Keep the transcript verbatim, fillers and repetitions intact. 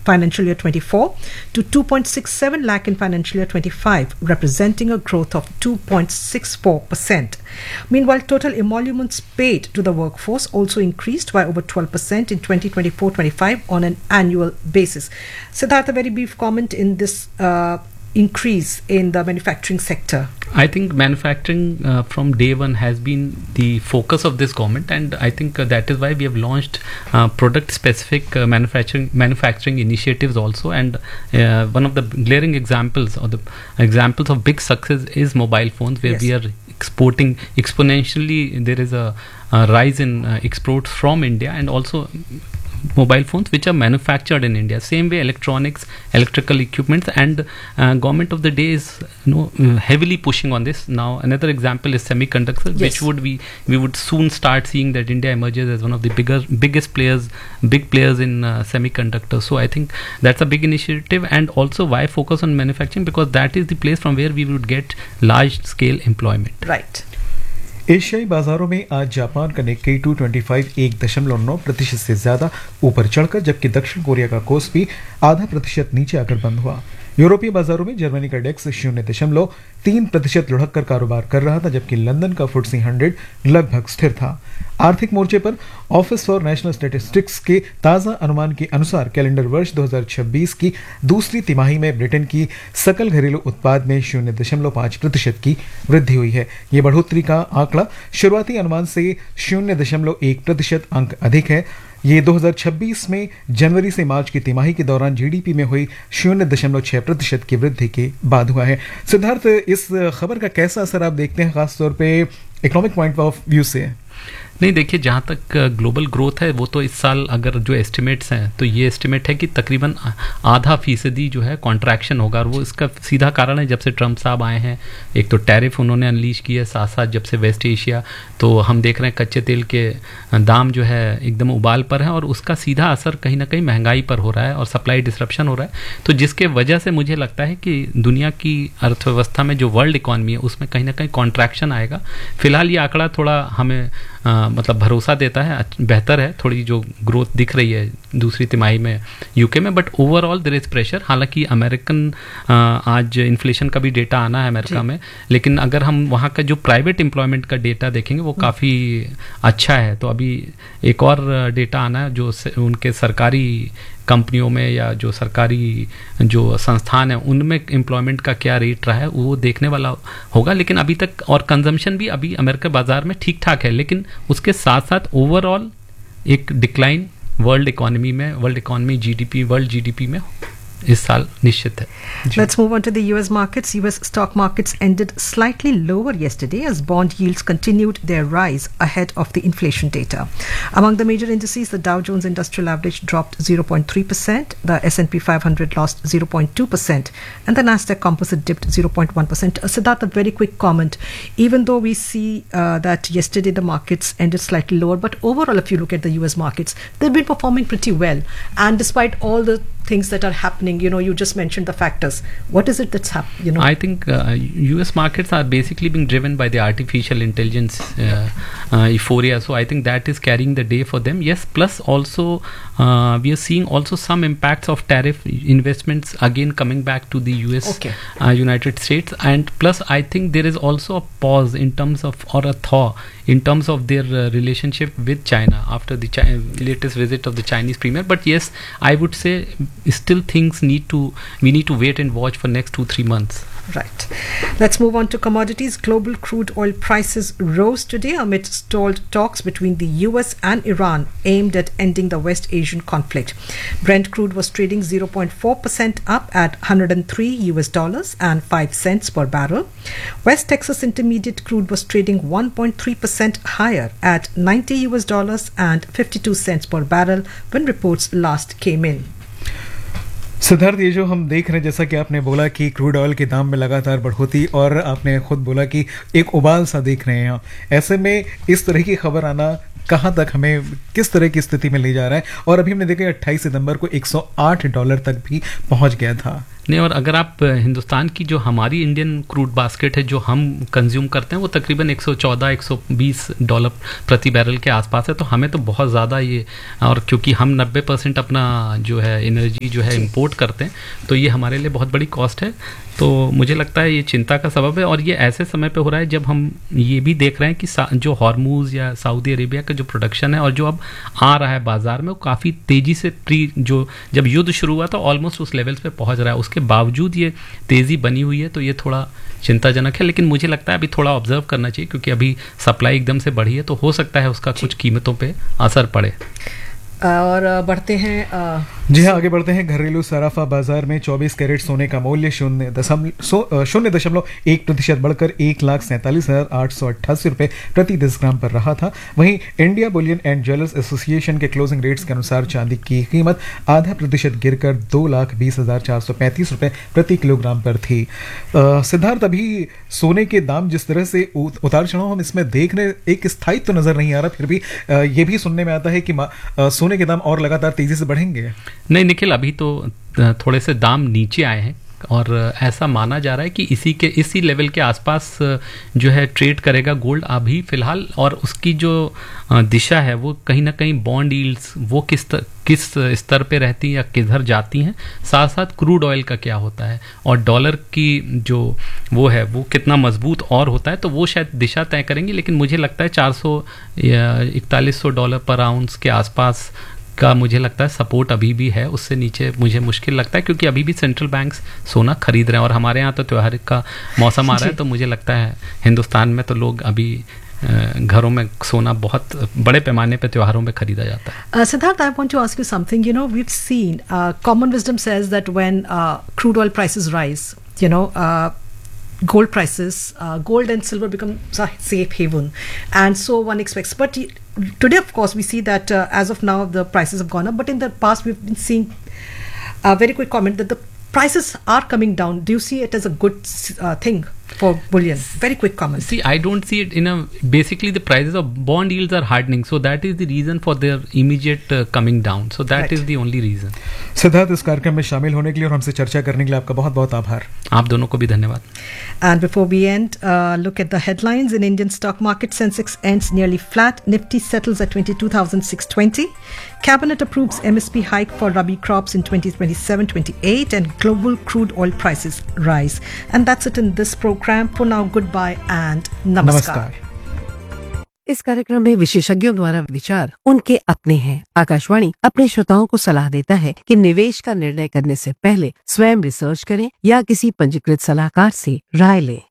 financial year twenty-four to two point six seven lakh in financial year twenty-five, representing a growth of two point six four percent. Meanwhile, total emoluments paid to the workforce also increased by over twelve percent in twenty twenty-four twenty-five on an annual basis. Siddharth, a very brief comment in this uh, increase in the manufacturing sector. I think manufacturing uh, from day one has been the focus of this government, and I think uh, that is why we have launched uh, product-specific uh, manufacturing manufacturing initiatives also. And uh, one of the glaring examples or the examples of big success is mobile phones, where yes. we are exporting exponentially. There is a, a rise in uh, exports from India, and also mobile phones which are manufactured in India. Same way electronics, electrical equipments, and uh, government of the day is you know heavily pushing on this. Now another example is semiconductors, yes. which would we we would soon start seeing that India emerges as one of the bigger biggest players, big players in uh, semiconductors. So I think that's a big initiative, and also why focus on manufacturing, because that is the place from where we would get large scale employment. Right. एशियाई बाजारों में आज Japan का Nikkei to twenty five एक दशमलव नौ प्रतिशत से ज्यादा ऊपर चढ़कर, जबकि दक्षिण कोरिया का कोस्पी आधा प्रतिशत नीचे आकर बंद हुआ। यूरोपीय बाजारों में जर्मनी का डेक्स शून्य दशमलव तीन प्रतिशत लुढ़क कर कारोबार कर रहा था, जबकि लंदन का फुटसी हंड्रेड लगभग स्थिर था। आर्थिक मोर्चे पर ऑफिस फॉर नेशनल स्टैटिस्टिक्स के ताज़ा अनुमान के अनुसार कैलेंडर वर्ष दो हज़ार छब्बीस की दूसरी तिमाही में ब्रिटेन की सकल घरेलू उत्पाद में शून्य दशमलव पाँच प्रतिशत की वृद्धि हुई है। ये बढ़ोतरी का आंकड़ा शुरुआती अनुमान से शून्य दशमलव एक प्रतिशत अंक अधिक है। ये दो हज़ार छब्बीस में जनवरी से मार्च की तिमाही के दौरान जीडीपी में हुई शून्य दशमलव छह प्रतिशत की वृद्धि के बाद हुआ है। सिद्धार्थ, इस खबर का कैसा असर आप देखते हैं, खासतौर पे इकोनॉमिक पॉइंट ऑफ व्यू से? नहीं, देखिए, जहाँ तक ग्लोबल ग्रोथ है वो तो इस साल अगर जो एस्टिमेट्स हैं तो ये एस्टिमेट है कि तकरीबन आधा फीसदी जो है कॉन्ट्रैक्शन होगा, और वो इसका सीधा कारण है जब से ट्रम्प साहब आए हैं। एक तो टैरिफ उन्होंने अनलीश किया, साथ साथ जब से वेस्ट एशिया, तो हम देख रहे हैं कच्चे तेल के दाम जो है एकदम उबाल पर है, और उसका सीधा असर कहीं ना कहीं महंगाई पर हो रहा है और सप्लाई डिसरप्शन हो रहा है। तो जिसके वजह से मुझे लगता है कि दुनिया की अर्थव्यवस्था में जो वर्ल्ड इकॉनमी है उसमें कहीं ना कहीं कॉन्ट्रैक्शन आएगा। फिलहाल ये आंकड़ा थोड़ा हमें आ, मतलब भरोसा देता है, बेहतर है, थोड़ी जो ग्रोथ दिख रही है दूसरी तिमाही में यूके में, but overall there is pressure. हालांकि अमेरिकन आज इन्फ्लेशन का भी डेटा आना है अमेरिका में, लेकिन अगर हम वहाँ का जो प्राइवेट एम्प्लॉयमेंट का डेटा देखेंगे वो काफ़ी अच्छा है। तो अभी एक और डेटा आना है जो उनके सरकारी कंपनियों में या जो सरकारी जो संस्थान है उनमें एम्प्लॉयमेंट का क्या रेट रहा है वो देखने वाला होगा। लेकिन अभी तक, और कंजम्पशन भी अभी अमेरिका बाजार में ठीक ठाक है, लेकिन उसके साथ साथ ओवरऑल एक डिक्लाइन वर्ल्ड इकोनॉमी में, world economy GDP, world GDP में इस साल निश्चित है। Let's move on to the U S markets. U S stock markets ended slightly lower yesterday as bond yields continued their rise ahead of the inflation data. Among the major indices, the Dow Jones Industrial Average dropped zero point three percent, the S and P five hundred lost zero point two percent, and the Nasdaq Composite dipped zero point one percent. Uh, Siddharth, a very quick comment. Even though we see uh, that yesterday the markets ended slightly lower, but overall, if you look at the U S markets, they've been performing pretty well. And despite all the things that are happening, you know, you just mentioned the factors. What is it that's happening? You know, I think uh, U S markets are basically being driven by the artificial intelligence uh, uh, euphoria. So I think that is carrying the day for them. Yes, plus also uh, we are seeing also some impacts of tariff investments again coming back to the U S, okay. uh, United States, and plus I think there is also a pause in terms of, or a thaw in terms of their uh, relationship with China after the Chi- latest visit of the Chinese premier. But yes, I would say still things need to, we need to wait and watch for next two three months. Right. Let's move on to commodities. Global crude oil prices rose today amid stalled talks between the U S and Iran aimed at ending the West Asian conflict. Brent crude was trading zero point four percent up at one hundred three U S dollars and five cents per barrel. West Texas Intermediate crude was trading one point three percent higher at ninety U S dollars and fifty-two cents per barrel when reports last came in. Siddharth, ये जो हम देख रहे हैं, जैसा कि आपने बोला कि क्रूड ऑयल के दाम में लगातार बढ़ोतरी, और आपने खुद बोला कि एक उबाल सा देख रहे हैं, ऐसे में इस तरह की खबर आना कहाँ तक हमें किस तरह की स्थिति में ले जा रहा है? और अभी हमने देखा अट्ठाईस सितंबर को एक सौ आठ डॉलर तक भी पहुंच गया था। नहीं, और अगर आप हिंदुस्तान की जो हमारी इंडियन क्रूड बास्केट है जो हम कंज्यूम करते हैं वो तकरीबन एक सौ चौदह एक सौ बीस डॉलर प्रति बैरल के आसपास है, तो हमें तो बहुत ज़्यादा ये, और क्योंकि हम नब्बे परसेंट अपना जो है एनर्जी जो है इंपोर्ट करते हैं, तो ये हमारे लिए बहुत बड़ी कॉस्ट है। तो मुझे लगता है ये चिंता का सबब है, और ये ऐसे समय पे हो रहा है जब हम ये भी देख रहे हैं कि जो हॉर्मूज या सऊदी अरेबिया का जो प्रोडक्शन है और जो अब आ रहा है बाजार में, वो काफ़ी तेज़ी से प्री जो जब युद्ध शुरू हुआ था ऑलमोस्ट उस लेवल्स पे पहुंच रहा है, उसके बावजूद ये तेज़ी बनी हुई है, तो ये थोड़ा चिंताजनक है। लेकिन मुझे लगता है अभी थोड़ा ऑब्जर्व करना चाहिए, क्योंकि अभी सप्लाई एकदम से बढ़ी है, तो हो सकता है उसका कुछ कीमतों पे असर पड़े। और बढ़ते हैं, जी हाँ, आगे बढ़ते हैं। घरेलू सराफा बाजार में चौबीस कैरेट सोने का मूल्य शून्य दशमलव शून्य दशमलव एक प्रतिशत बढ़कर एक लाख सैंतालीस हजार आठ सौ अट्ठासी रुपये प्रति दस ग्राम पर रहा था। वहीं India Boolean and jewellers association के क्लोजिंग रेट्स के अनुसार चांदी की कीमत आधा प्रतिशत गिरकर दो लाख बीस हजार चार सौ पैंतीस रुपये प्रति किलोग्राम पर थी। सिद्धार्थ, अभी सोने के दाम जिस तरह से उतार चढ़ाव हम इसमें देख रहे, एक स्थायित्व तो नजर नहीं आ रहा, फिर भी ये भी सुनने में आता है कि सोने के दाम और लगातार तेजी से बढ़ेंगे। नहीं निखिल, अभी तो थोड़े से दाम नीचे आए हैं, और ऐसा माना जा रहा है कि इसी के इसी लेवल के आसपास जो है ट्रेड करेगा गोल्ड अभी फिलहाल, और उसकी जो दिशा है वो कहीं ना कहीं बॉन्ड यील्ड्स वो किस तर, किस स्तर पे रहती हैं या किधर जाती हैं, साथ साथ क्रूड ऑयल का क्या होता है और डॉलर की जो वो है वो कितना मजबूत और होता है, तो वो शायद दिशा तय करेंगी। लेकिन मुझे लगता है चार सौ या इकतालीस सौ डॉलर पर आउंस के आसपास का मुझे लगता है सपोर्ट अभी भी है, उससे नीचे मुझे मुश्किल लगता है, क्योंकि अभी भी सेंट्रल बैंक्स सोना खरीद रहे हैं, और हमारे यहाँ तो त्यौहार का मौसम आ रहा है, तो मुझे लगता है हिंदुस्तान में तो लोग अभी घरों में सोना बहुत बड़े पैमाने पे त्योहारों में खरीदा जाता है। Siddharth, I want to ask you something. You know, we've seen uh, common wisdom says that when uh, crude oil prices rise, you know, uh, gold prices, uh, gold and silver become a safe haven, and so one expects. But today, of course, we see that uh, as of now the prices have gone up. But in the past, we've been seeing a very quick comment that the prices are coming down. Do you see it as a good uh, thing for bullion? Very quick comment. See, I don't see it in a, basically the prices of bond yields are hardening, so that is the reason for their immediate uh, coming down. So that right. is the only reason. Siddharth, इस कार्यक्रम में शामिल होने के लिए और हमसे चर्चा करने के लिए आपका बहुत बहुत आभार। आप दोनों को भी धन्यवाद। And before we end, uh, look at the headlines. In Indian stock market, Sensex ends nearly flat. Nifty settles at twenty-two thousand six hundred twenty. Cabinet approves M S P hike for Rabi crops in twenty twenty-seven twenty-eight, and global crude oil prices rise. And that's it in this program. For now, goodbye and namaskar. namaskar. इस कार्यक्रम में विशेषज्ञों द्वारा विचार उनके अपने हैं। आकाशवाणी अपने श्रोताओं को सलाह देता है कि निवेश का निर्णय करने से पहले स्वयं रिसर्च करें या किसी पंजीकृत सलाहकार से राय लें।